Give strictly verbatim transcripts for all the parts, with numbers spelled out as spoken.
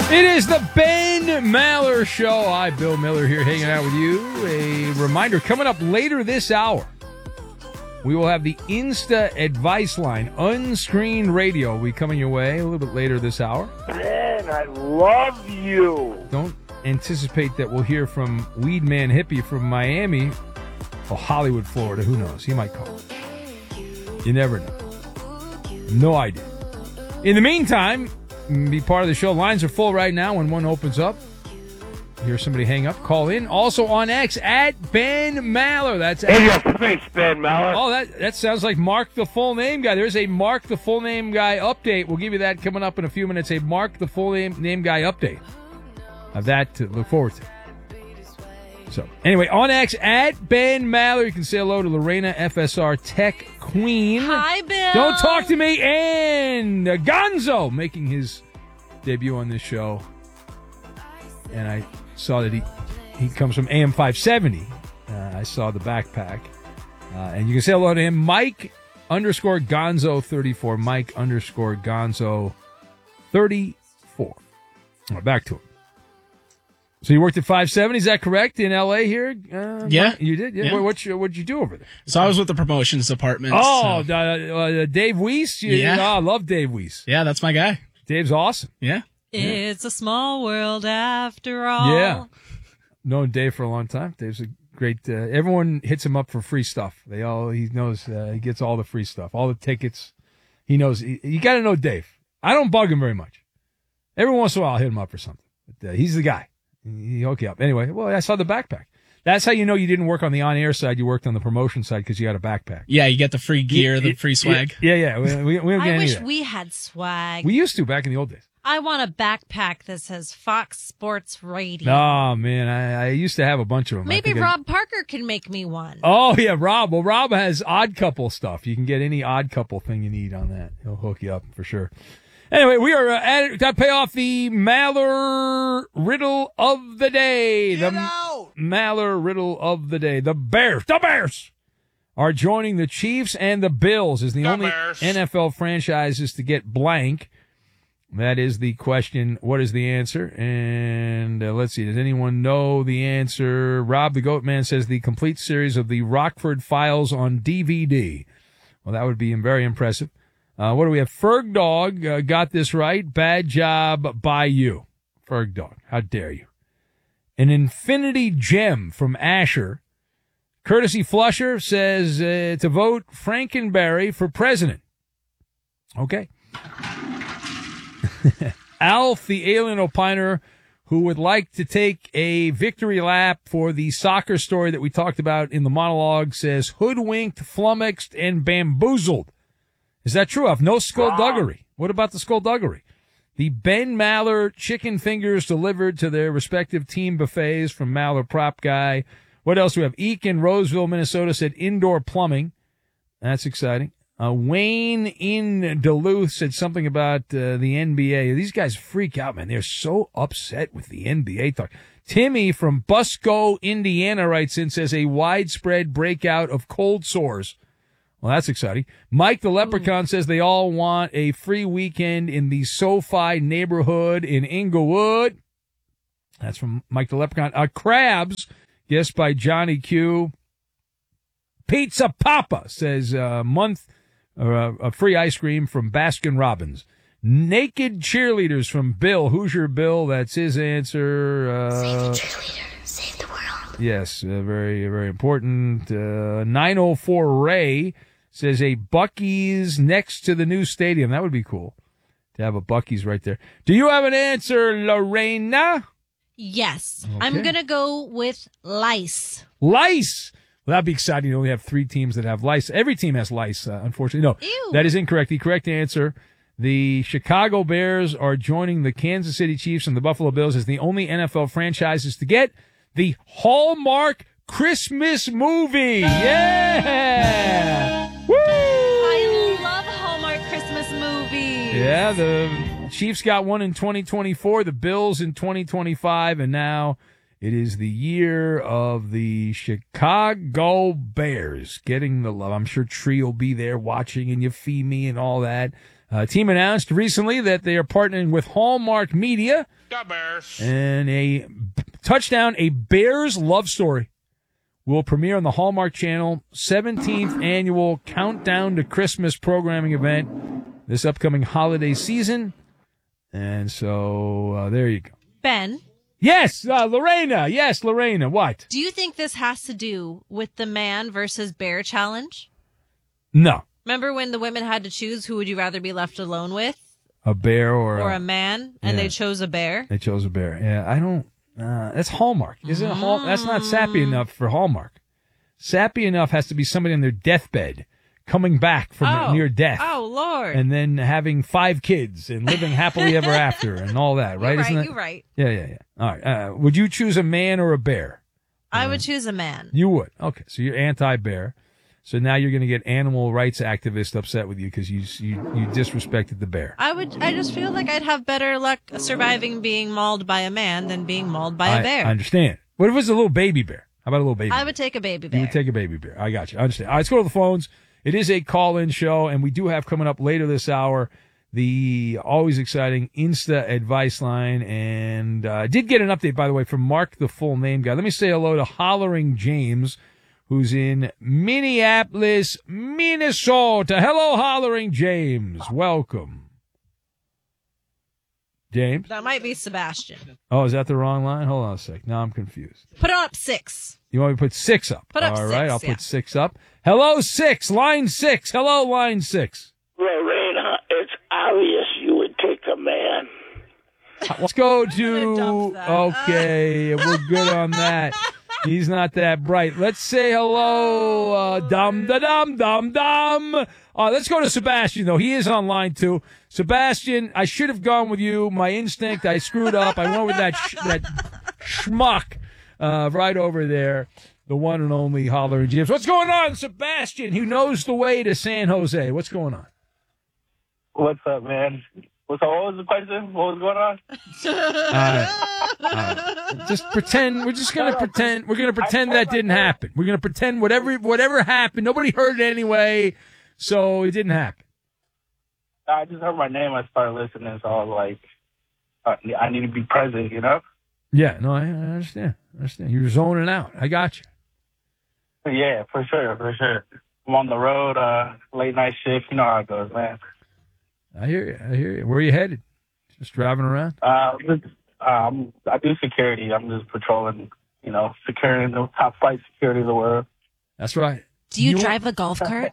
It is the Ben Maller Show. Hi, Bill Miller here hanging out with you. A reminder, coming up later this hour, we will have the Insta Advice Line, unscreened radio, will be coming your way a little bit later this hour. Ben, I love you. Don't anticipate that we'll hear from Weed Man Hippie from Miami or Hollywood, Florida. Who knows? He might call. You never know. No idea. In the meantime, be part of the show. Lines are full right now. When one opens up, hear somebody hang up, call in. Also on X, at Ben Maller. That's in your face, Ben Maller. Oh, that that sounds like Mark the Full Name Guy. There's a Mark the Full Name Guy update. We'll give you that coming up in a few minutes. A Mark the Full Name, name Guy update. Have that to look forward to. So, anyway, on X, at Ben Maller. You can say hello to Lorena, F S R Tech Queen. Hi, Bill. Don't talk to me. And uh, Gonzo making his debut on this show. And I saw that he, he comes from A M five seventy. Uh, I saw the backpack. Uh, and you can say hello to him. Mike underscore Gonzo thirty-four. Mike underscore Gonzo thirty-four. All right, back to it. So you worked at five seventy, is that correct, in L A here? Uh, yeah. You did? Yeah. yeah. What, what, you, what'd you do over there? So I was with the promotions department. Oh, so. uh, uh, Dave Weiss? You, Yeah. Oh, I love Dave Weiss. Yeah, that's my guy. Dave's awesome. Yeah. It's a small world after all. Yeah. Known Dave for a long time. Dave's a great, uh, everyone hits him up for free stuff. They all, he knows, uh, he gets all the free stuff, all the tickets. He knows, he, you got to know Dave. I don't bug him very much. Every once in a while I'll hit him up for something. But uh, he's the guy. He'll hook you up. Anyway, well, I saw the backpack. That's how you know you didn't work on the on-air side. You worked on the promotion side because you got a backpack. Yeah, you get the free gear, the free swag. Yeah, yeah. We, we, we don't get I any wish of that. we had swag. We used to back in the old days. I want a backpack that says Fox Sports Radio. Oh, man. I, I used to have a bunch of them. Maybe I Rob I... Parker can make me one. Oh, yeah, Rob. Well, Rob has Odd Couple stuff. You can get any Odd Couple thing you need on that. He'll hook you up for sure. Anyway, we are uh, at got to pay off the Maller riddle of the day. Get the out! Maller riddle of the day. The Bears, the Bears are joining the Chiefs and the Bills as the, The only Bears. N F L franchises to get blank. That is the question. What is the answer? And uh, let's see. Does anyone know the answer? Rob the Goat Man says the complete series of the Rockford Files on D V D. Well, that would be very impressive. Uh, what do we have? Ferg Dog uh, got this right. Bad job by you. Ferg Dog. How dare you? An Infinity Gem from Asher. Courtesy Flusher says uh, to vote Frankenberry for president. Okay. Alf, the alien opiner, who would like to take a victory lap for the soccer story that we talked about in the monologue, says hoodwinked, flummoxed, and bamboozled. Is that true? I've no skullduggery. What about the skullduggery? The Ben Maller chicken fingers delivered to their respective team buffets from Maller Prop Guy. What else do we have? Eek in Roseville, Minnesota said indoor plumbing. That's exciting. Uh, Wayne in Duluth said something about uh, the N B A. These guys freak out, man. They're so upset with the N B A talk. Timmy from Busco, Indiana writes in, says a widespread breakout of cold sores. Well, that's exciting. Mike the Leprechaun mm. says they all want a free weekend in the SoFi neighborhood in Inglewood. That's from Mike the Leprechaun. Uh, Crabs, guessed by Johnny Q. Pizza Papa says a uh, month, uh, a free ice cream from Baskin Robbins. Naked cheerleaders from Bill. Hoosier Bill, that's his answer. Uh, Save the cheerleader. Save the world. Yes, uh, very, very important. Uh, nine oh four Ray says a Buc-ee's next to the new stadium. That would be cool to have a Buc-ee's right there. Do you have an answer, Lorena? Yes. Okay. I'm going to go with lice. Lice. Well, that'd be exciting. You only have three teams that have lice. Every team has lice, uh, unfortunately. No, Ew. That is incorrect. The correct answer, the Chicago Bears are joining the Kansas City Chiefs and the Buffalo Bills as the only N F L franchises to get the Hallmark Christmas movie. Yeah! Woo! I love Hallmark Christmas movies. Yeah, the Chiefs got one in twenty twenty-four, the Bills in twenty twenty-five, and now it is the year of the Chicago Bears getting the love. I'm sure Tree will be there watching and Euphemia and all that. Uh, team announced recently that they are partnering with Hallmark Media and a touchdown, a Bears love story will premiere on the Hallmark Channel seventeenth annual Countdown to Christmas programming event this upcoming holiday season. And so uh, there you go. Ben, Yes, uh, Lorena. Yes, Lorena. What? do you think this has to do with the man versus bear challenge? No. Remember when the women had to choose who would you rather be left alone with? A bear or, Or a, a man, and yeah. they chose a bear? They chose a bear. Yeah, I don't. Uh, that's Hallmark. Isn't it Hall? That's not sappy enough for Hallmark. Sappy enough has to be somebody on their deathbed, coming back from Oh. near death, Oh, Lord. and then having five kids and living happily ever after, and all that. Right? You're Isn't right, that? you're right. Yeah, yeah, yeah. All right. Uh, would you choose a man or a bear? I would choose a man. You would. Okay, so you're anti-bear. So now you're going to get animal rights activists upset with you because you, you you disrespected the bear. I would. I just feel like I'd have better luck surviving being mauled by a man than being mauled by I, a bear. I understand. What if it was a little baby bear? How about a little baby I bear? would take a baby You bear. would take a baby bear. I got you. I understand. All right, let's go to the phones. It is a call-in show, and we do have coming up later this hour the always exciting Insta advice line. And uh, I did get an update, by the way, from Mark, the full name guy. Let me say hello to Hollering James, who's in Minneapolis, Minnesota. Hello, Hollering James. Welcome. James? That might be Sebastian. Oh, is that the wrong line? Hold on a sec. Now I'm confused. Put up six. You want me to put six up? Put up All right, six, I'll yeah. put six up. Hello, six. Line six. Hello, line six. Lorena, it's obvious you would take the man. Let's go gonna to. dump that. Okay, we're good on that. He's not that bright. Let's say hello, uh, dum da dum dum dum. Uh, let's go to Sebastian though. He is on line two. Sebastian, I should have gone with you. My instinct, I screwed up. I went with that sh- that schmuck uh, right over there. The one and only Hollering James. What's going on, Sebastian? Who knows the way to San Jose? What's going on? What's up, man? What's up? What was the question? What was going on? Uh, uh, just pretend. We're just gonna pretend. We're gonna pretend that didn't happen. We're gonna pretend whatever whatever happened. Nobody heard it anyway, so it didn't happen. I just heard my name. I started listening, so I was like, uh, I need to be present, you know? Yeah, no, I, I understand. I understand. You're zoning out. I got you. Yeah, for sure, for sure. I'm on the road, uh, late night shift. You know how it goes, man. I hear you. I hear you. Where are you headed? Just driving around? Uh, just, um, I do security. I'm just patrolling, you know, securing the top flight security of the world. That's right. Do you, You- drive a golf cart?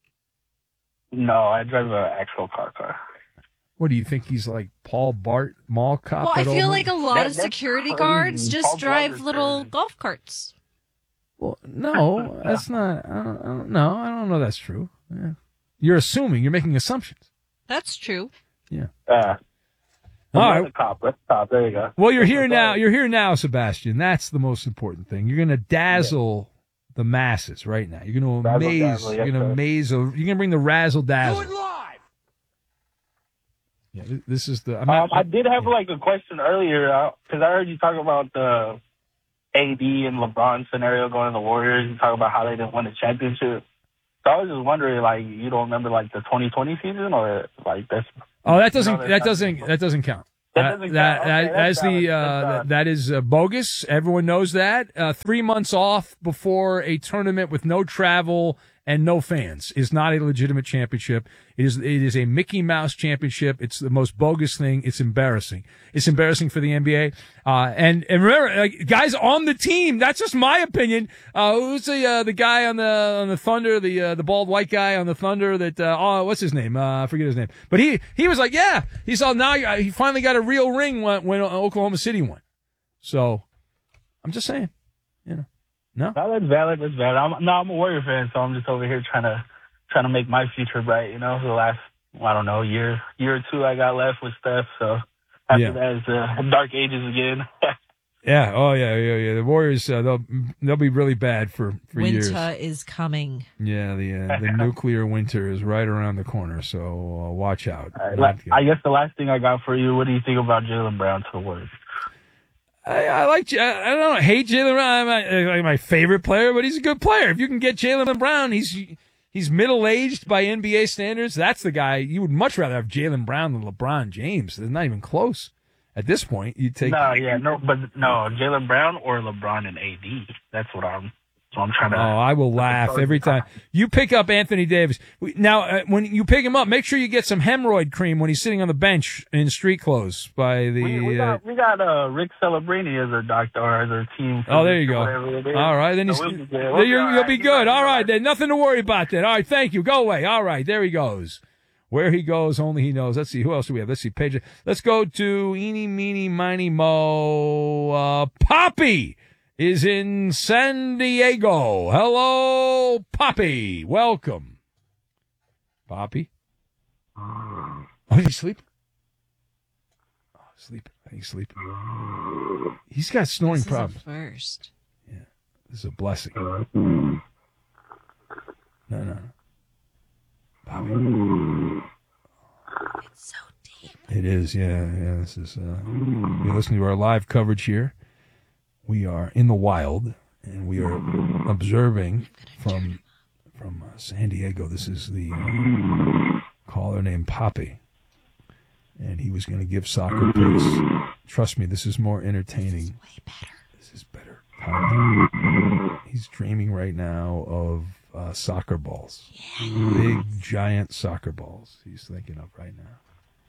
No, I drive an actual car car. What do you think? He's like Paul Bart, mall cop? Well, I at feel all? like a lot That- of that's security crazy. guards just Paul drive Blunder's little crazy. golf carts. Well, no, that's not. I don't, I don't know. I don't know. That's true. Yeah. You're assuming. You're making assumptions. That's true. Yeah. Uh, All I'm right. a cop. Let's stop. There you go. Well, you're That's here what's now. up. You're here now, Sebastian. That's the most important thing. You're going to dazzle the masses right now. You're going to Razzle amaze. dazzle, You're yes, going to sir. amaze. You're going to bring the razzle dazzle. Do it live. Yeah, th- this is the. I'm Um, not, I did have yeah. like a question earlier because I heard you talk about the A D and LeBron scenario going to the Warriors. You talk about how they didn't win the championship. So I was just wondering, like, you don't remember like the twenty twenty season, or like that's Oh, that doesn't. No, that's that not- doesn't. That doesn't count. That Uh, doesn't that, count. that- Okay, that's that's the valid. uh, That's valid. that is uh, bogus. Everyone knows that. Uh, three months off before a tournament with no travel and no fans is not a legitimate championship. It is. It is a Mickey Mouse championship. It's the most bogus thing. It's embarrassing. It's embarrassing for the N B A. Uh, and and remember, like, guys on the team. That's just my opinion. Uh, who's the uh, the guy on the on the Thunder? The uh, the bald white guy on the Thunder. That uh, oh, what's his name? Uh, I forget his name. But he he was like, yeah, he saw now he finally got a real ring when, when Oklahoma City won. So I'm just saying, you know, no. No, that's valid. That's valid. I'm, no, I'm a Warrior fan, so I'm just over here trying to trying to make my future bright. You know, for the last I don't know year year or two I got left with Steph. So after Yeah. that, it's uh, dark ages again. Yeah. Oh yeah. Yeah. Yeah. The Warriors. Uh, they'll they'll be really bad for for years. Winter is coming. Yeah. The uh, the nuclear winter is right around the corner. So uh, watch out. All right, Not la- good. I guess the last thing I got for you, what do you think about Jaylen Brown to the Warriors? I, I like. I, I don't hate Jaylen Brown. I'm not, uh, like my favorite player, but he's a good player. If you can get Jaylen Brown, he's He's middle-aged by N B A standards. That's the guy. You would much rather have Jaylen Brown than LeBron James. They're not even close. At this point, you take. No, yeah, no, but no, Jaylen Brown or LeBron and A D. That's what I'm. So I'm trying to. Oh, I will laugh every time you pick up Anthony Davis. Now, uh, when you pick him up, make sure you get some hemorrhoid cream when he's sitting on the bench in street clothes. By the we, we got, uh, we got uh, Rick Celebrini as our doctor or as our team. Oh, there you go. All right, then so he's, we'll be we'll we'll you'll, be you'll be good. All right, right. then nothing to worry about then. All right, thank you. Go away. All right, there he goes. Where he goes, only he knows. Let's see, who else do we have? Let's see, Paige. Let's go to Eeny, Meeny, Miny, Mo. Uh, Poppy is in San Diego. Hello, Poppy. Welcome. Poppy? Oh, he's sleeping? Oh, sleeping. He's sleeping. He's got snoring This is a problems. first. Yeah, this is a blessing. No, no, no. Poppy. It's so deep. It is, yeah, yeah. This is. Uh, you're listening to our live coverage here. We are in the wild, and we are observing from from uh, San Diego. This is the uh, caller named Poppy, and he was going to give soccer picks. Trust me, this is more entertaining. Way better. This is better. Poppy. He's dreaming right now of uh, soccer balls, big giant soccer balls. He's thinking of right now.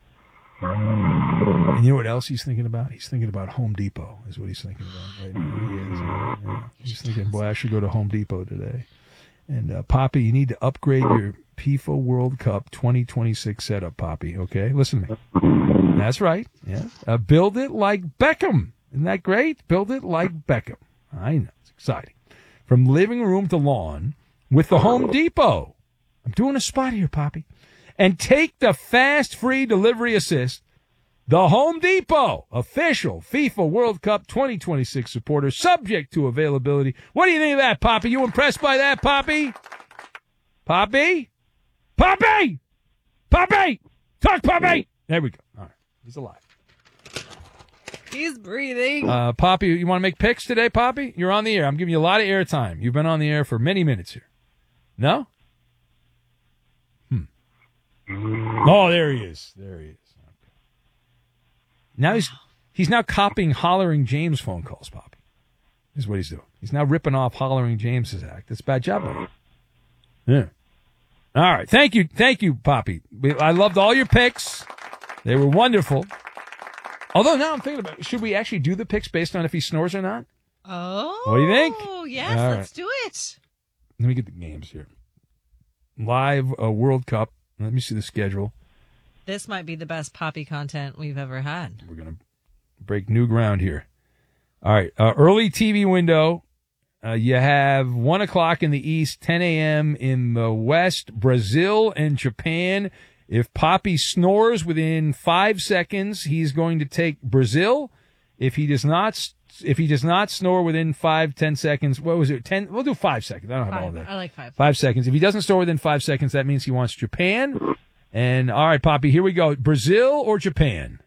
And you know what else he's thinking about? He's thinking about Home Depot is what he's thinking about right now. He is. Yeah, yeah. He's thinking, boy, I should go to Home Depot today. And, uh, Poppy, you need to upgrade your P I F A World Cup twenty twenty-six setup, Poppy, okay? Listen to me. That's right. Yeah. Uh, build it like Beckham. Isn't that great? Build it like Beckham. I know. It's exciting. From living room to lawn with the Home Depot. I'm doing a spot here, Poppy. And take the fast, free delivery assist. The Home Depot, official FIFA World Cup twenty twenty-six supporter, subject to availability. What do you think of that, Poppy? You impressed by that, Poppy? Poppy? Poppy! Poppy! Talk, Poppy! There we go. All right. He's alive. He's breathing. Uh, Poppy, you want to make picks today, Poppy? You're on the air. I'm giving you a lot of air time. You've been on the air for many minutes here. No? Oh, there he is. There he is. Okay. Now he's he's now copying Hollering James phone calls, Poppy. Is what he's doing. He's now ripping off Hollering James's act. That's a bad job, buddy. Yeah. All right. Thank you. Thank you, Poppy. I loved all your picks. They were wonderful. Although now I'm thinking about, should we actually do the picks based on if he snores or not? Oh. What do you think? Oh, yes. All Let's right. do it. Let me get the games here. Live uh, World Cup. Let me see the schedule. This might be the best Poppy content we've ever had. We're going to break new ground here. All right. Uh, early T V window. Uh, you have one o'clock in the East, ten a.m. in the West, Brazil and Japan. If Poppy snores within five seconds, he's going to take Brazil. If he does not, if he does not snore within five, ten seconds, what was it? Ten? We'll do five seconds. I don't have all Five. day. I like five. Five seconds. If he doesn't snore within five seconds, that means he wants Japan. And all right, Poppy, here we go. Brazil or Japan?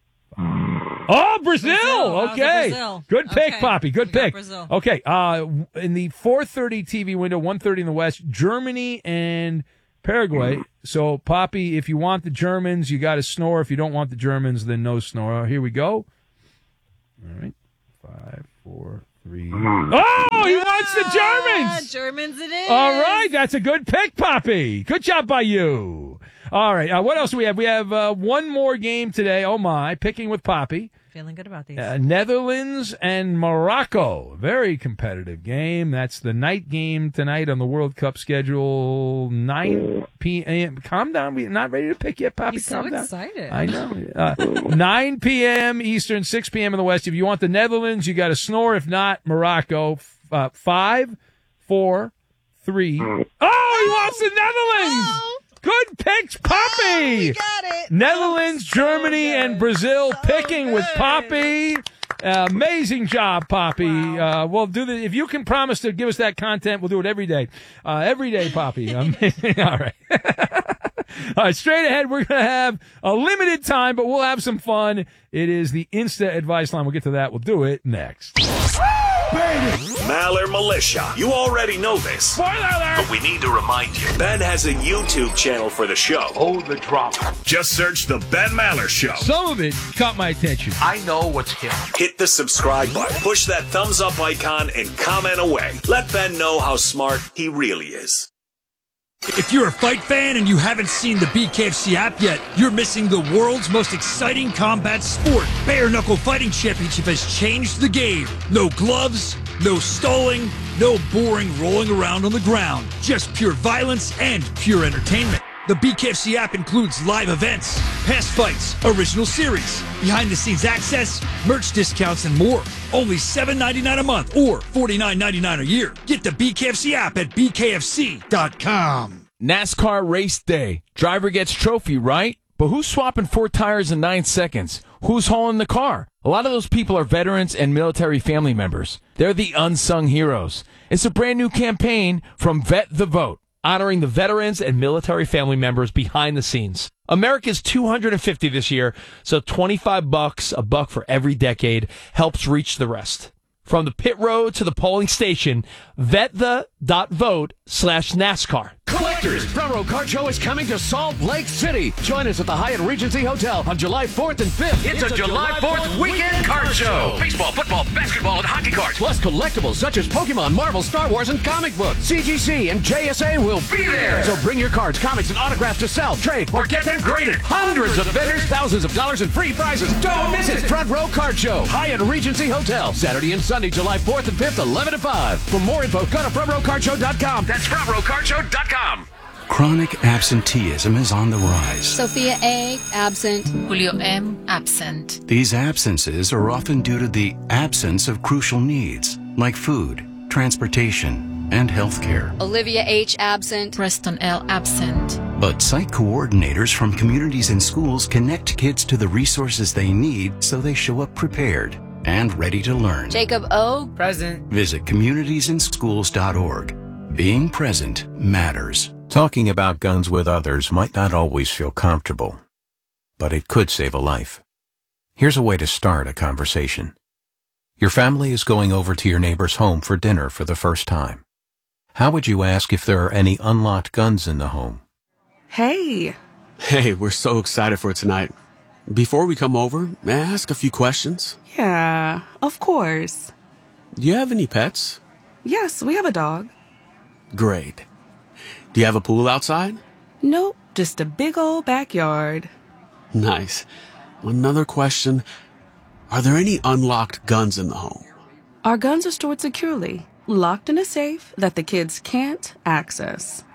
Oh, Brazil. Brazil. Okay. Brazil. Good pick, Okay. Poppy. Good We got pick. Brazil. Okay. Uh, in the four thirty T V window, one thirty in the West, Germany and Paraguay. So, Poppy, if you want the Germans, you got to snore. If you don't want the Germans, then no snore. Here we go. All right. Five, four, three. Oh, he wants the Ah, Germans. Germans it is. All right. That's a good pick, Poppy. Good job by you. All right. Uh, what else do we have? We have uh, one more game today. Oh, my. Picking with Poppy. Feeling good about these. Uh, Netherlands and Morocco. Very competitive game. That's the night game tonight on the World Cup schedule. nine p.m. Calm down. We're not ready to pick yet, Poppy. He's so Calm down. excited. I know. Uh, nine p.m. Eastern, six p.m. in the West. If you want the Netherlands, you got to snore. If not, Morocco. Uh, five, four, three. Oh, he wants the Netherlands. Oh. Good picks, Poppy. We got it. Netherlands, Oh, so Germany, good. and Brazil So picking with good. Poppy. Uh, amazing job, Poppy. Wow. Uh, we'll do the, if you can promise to give us that content, we'll do it every day. Uh, every day, Poppy. Amazing. All right. All right, straight ahead, we're going to have a limited time, but we'll have some fun. It is the Insta Advice Line. We'll get to that. We'll do it next. baby! Maller Militia. You already know this. Spoiler alert! But we need to remind you. Ben has a YouTube channel for the show. Hold the drop. Just search The Ben Maller Show. Some of it caught my attention. I know what's him. Hit the subscribe button, push that thumbs up icon, and comment away. Let Ben know how smart he really is. If you're a fight fan and you haven't seen the B K F C app yet, you're missing the world's most exciting combat sport. Bare Knuckle Fighting Championship has changed the game. No gloves, no stalling, no boring rolling around on the ground. Just pure violence and pure entertainment. The B K F C app includes live events, past fights, original series, behind-the-scenes access, merch discounts, and more. Only seven ninety-nine a month or forty-nine ninety-nine a year. Get the B K F C app at B K F C dot com. NASCAR race day. Driver gets trophy, right? But who's swapping four tires in nine seconds? Who's hauling the car? A lot of those people are veterans and military family members. They're the unsung heroes. It's a brand new campaign from Vet the Vote, honoring the veterans and military family members behind the scenes. America's two hundred fifty this year, so twenty-five bucks, a buck for every decade, helps reach the rest. From the pit road to the polling station, vetthe.vote slash NASCAR. Collectors, Front Row Card Show is coming to Salt Lake City. Join us at the Hyatt Regency Hotel on July fourth and fifth. It's, it's a, a July fourth weekend card show. Baseball, football, basketball, and hockey cards. Plus collectibles such as Pokemon, Marvel, Star Wars, and comic books. C G C and J S A will be there. So bring your cards, comics, and autographs to sell, trade, or get them graded. Hundreds of vendors, thousands of dollars in free prizes. Don't miss it. Front Row Card Show, Hyatt Regency Hotel, Saturday and Sunday, July fourth and fifth, eleven to five. For more info, go to front row card show dot com. That's front row card show dot com. Chronic absenteeism is on the rise. Sophia A., absent. Julio M., absent. These absences are often due to the absence of crucial needs, like food, transportation, and health care. Olivia H., absent. Preston L., absent. But site coordinators from communities and schools connect kids to the resources they need so they show up prepared and ready to learn. Jacob O., present. Visit communities in schools dot org. Being present matters. Talking about guns with others might not always feel comfortable, but it could save a life. Here's a way to start a conversation. Your family is going over to your neighbor's home for dinner for the first time. How would you ask if there are any unlocked guns in the home? Hey. Hey, we're so excited for tonight. Before we come over, may I ask a few questions? Yeah, of course. Do you have any pets? Yes, we have a dog. Great. Do you have a pool outside? Nope, just a big old backyard. Nice. Another question. Are there any unlocked guns in the home? Our guns are stored securely, locked in a safe that the kids can't access.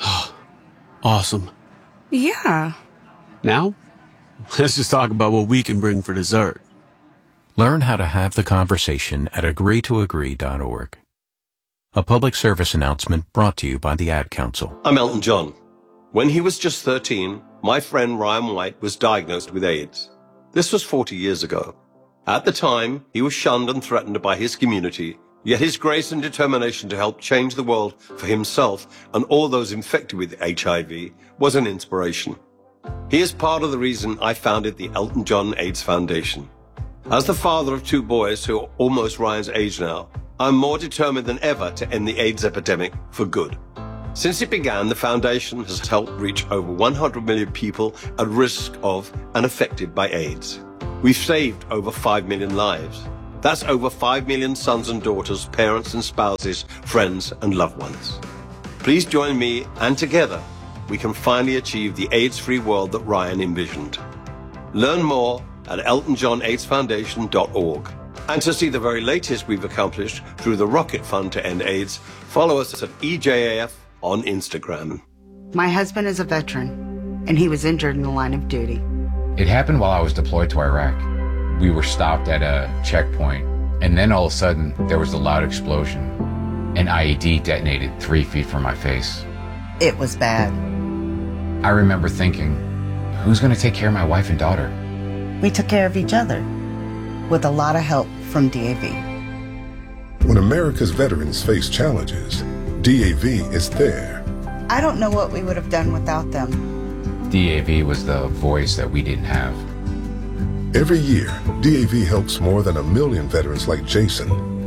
Awesome. Yeah. Now, let's just talk about what we can bring for dessert. Learn how to have the conversation at agree to agree dot org. A public service announcement brought to you by the Ad Council. I'm Elton John. When he was just thirteen, my friend Ryan White was diagnosed with AIDS. This was forty years ago. At the time, he was shunned and threatened by his community, yet his grace and determination to help change the world for himself and all those infected with H I V was an inspiration. He is part of the reason I founded the Elton John AIDS Foundation. As the father of two boys who are almost Ryan's age now, I'm more determined than ever to end the AIDS epidemic for good. Since it began, the foundation has helped reach over one hundred million people at risk of and affected by AIDS. We've saved over five million lives. That's over five million sons and daughters, parents and spouses, friends and loved ones. Please join me, and together we can finally achieve the AIDS-free world that Ryan envisioned. Learn more at elton john aids foundation dot org. And to see the very latest we've accomplished through the Rocket Fund to End AIDS, follow us at E J A F on Instagram. My husband is a veteran, and he was injured in the line of duty. It happened while I was deployed to Iraq. We were stopped at a checkpoint, and then all of a sudden, there was a loud explosion. An I E D detonated three feet from my face. It was bad. I remember thinking, who's going to take care of my wife and daughter? We took care of each other, with a lot of help from D A V. When America's veterans face challenges, D A V is there. I don't know what we would have done without them. D A V was the voice that we didn't have. Every year, D A V helps more than a million veterans like Jason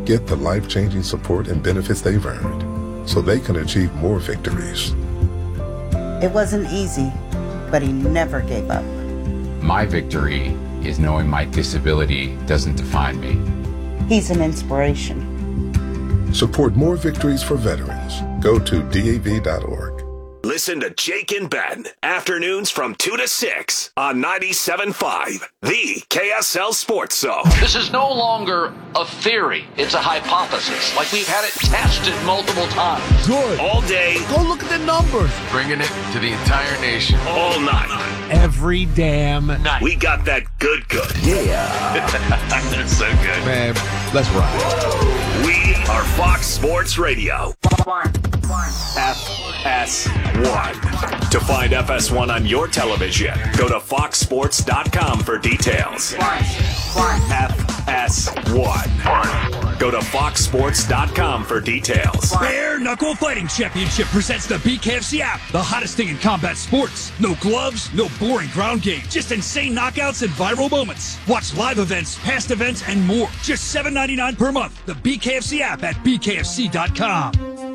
get the life-changing support and benefits they've earned so they can achieve more victories. It wasn't easy, but he never gave up. My victory is knowing my disability doesn't define me. He's an inspiration. Support more victories for veterans. Go to D A V dot org. Listen to Jake and Ben, afternoons from two to six on ninety-seven point five, the K S L Sports Zone. This is no longer a theory. It's a hypothesis. Like we've had it tested multiple times. Good. All day. Go look at the numbers. Bringing it to the entire nation. All night. Every damn night. We got that good good. Yeah. That's so good. Man, let's rock. We are Fox Sports Radio. F S one. To find F S one on your television, go to fox sports dot com for details. F S one. Go to fox sports dot com for details. Bare Knuckle Fighting Championship presents the B K F C app, the hottest thing in combat sports. No gloves, no boring ground game, just insane knockouts and viral moments. Watch live events, past events, and more. Just seven ninety-nine per month. The B K F C app at b k f c dot com.